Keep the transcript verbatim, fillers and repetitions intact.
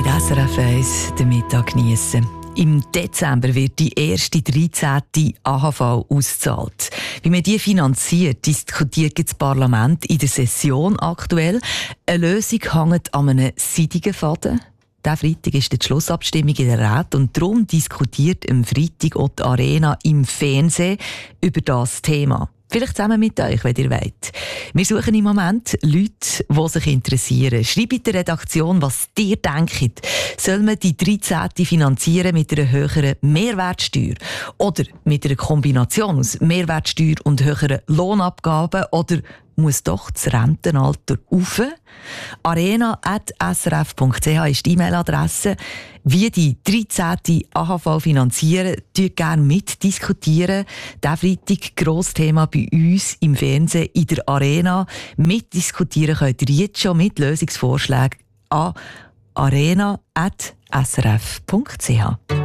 mit S R F eins den Mittag geniessen. Im Dezember wird die erste dreizehnte A H V ausgezahlt. Wie man die finanziert, diskutiert das Parlament in der Session aktuell. Eine Lösung hängt an einem seidigen Faden. Diesen Freitag ist die Schlussabstimmung in der Rat und darum diskutiert am Freitag auch die Arena im Fernsehen über das Thema. Vielleicht zusammen mit euch, wenn ihr wollt. Wir suchen im Moment Leute, die sich interessieren. Schreibt in der Redaktion, was ihr denkt. Soll man die dreizehnte finanzieren mit einer höheren Mehrwertsteuer? Oder mit einer Kombination aus Mehrwertsteuer und höheren Lohnabgaben? Oder muss doch das Rentenalter rauf? arena at s r f punkt c h ist die E-Mail-Adresse. Wie die dreizehnte A H V finanzieren, dürft gerne mitdiskutieren. Diesen Freitag grosses Thema bei uns im Fernsehen in der Arena. Mitdiskutieren könnt ihr jetzt schon mit Lösungsvorschlägen an arena at s r f punkt c h.